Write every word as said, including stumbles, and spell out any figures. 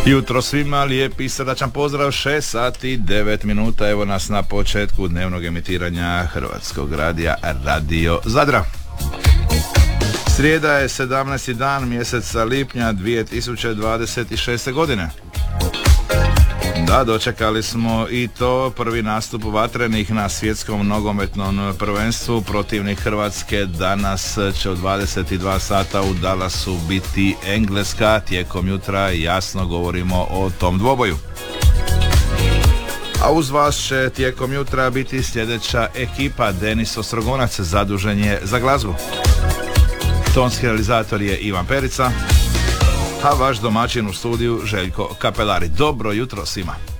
Jutro svima, lijep i srdačan pozdrav, šest sati devet minuta, evo nas na početku dnevnog emitiranja Hrvatskog radija Radio Zadra. Srijeda je sedamnaesti dan mjeseca lipnja dvije tisuće dvadeset šeste. godine. Da, dočekali smo i to prvi nastup vatrenih na svjetskom nogometnom prvenstvu. Protivnik Hrvatske danas će u dvadeset dva sata u Dallasu biti Engleska. Tijekom jutra jasno govorimo o tom dvoboju. A uz vas će tijekom jutra biti sljedeća ekipa. Denis Ostrogonac zadužen je za glazbu. Tonski realizator je Ivan Perica, a vaš domaćin u studiju Željko Kapelari. Dobro jutro svima.